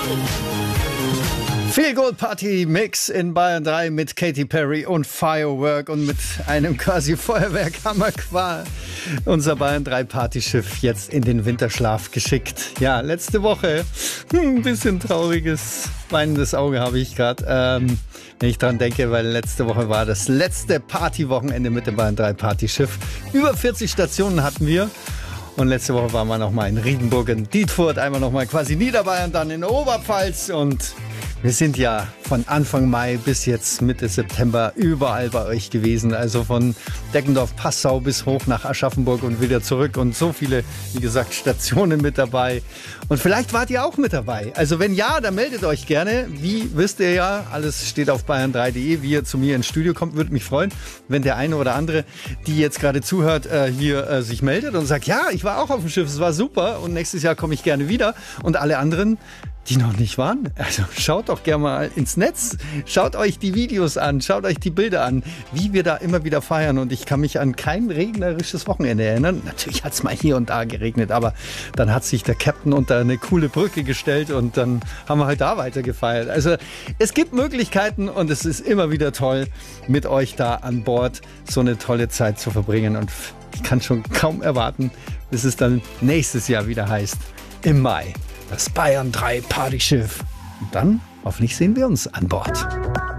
Feel Good Party Mix in Bayern 3 mit Katy Perry und Firework und mit einem quasi Feuerwerk haben wir unser Bayern 3 Partyschiff jetzt in den Winterschlaf geschickt. Ja, letzte Woche ein bisschen trauriges, weinendes Auge habe ich gerade, wenn ich dran denke, weil letzte Woche war das letzte Partywochenende mit dem Bayern 3 Partyschiff. Über 40 Stationen hatten wir. Und letzte Woche waren wir nochmal in Riedenburg, in Dietfurt, einmal nochmal quasi Niederbayern, dann in Oberpfalz. Und wir sind ja von Anfang Mai bis jetzt Mitte September überall bei euch gewesen. Also von Deggendorf, Passau bis hoch nach Aschaffenburg und wieder zurück. Und so viele, wie gesagt, Stationen mit dabei. Und vielleicht wart ihr auch mit dabei. Also wenn ja, dann meldet euch gerne. Wie wisst ihr ja, alles steht auf bayern3.de. Wie ihr zu mir ins Studio kommt, würde mich freuen, wenn der eine oder andere, die jetzt gerade zuhört, hier sich meldet und sagt, ja, ich war auch auf dem Schiff, es war super und nächstes Jahr komme ich gerne wieder. Und alle anderen, die noch nicht waren, also schaut doch gerne mal ins Netz, schaut euch die Videos an, schaut euch die Bilder an, wie wir da immer wieder feiern. Und ich kann mich an kein regnerisches Wochenende erinnern. Natürlich hat es mal hier und da geregnet, aber dann hat sich der Captain unter eine coole Brücke gestellt und dann haben wir halt da weiter gefeiert. Also es gibt Möglichkeiten und es ist immer wieder toll, mit euch da an Bord so eine tolle Zeit zu verbringen. Und ich kann schon kaum erwarten, bis es dann nächstes Jahr wieder heißt, im Mai. Das Bayern 3 Partyschiff. Und dann, hoffentlich sehen wir uns an Bord.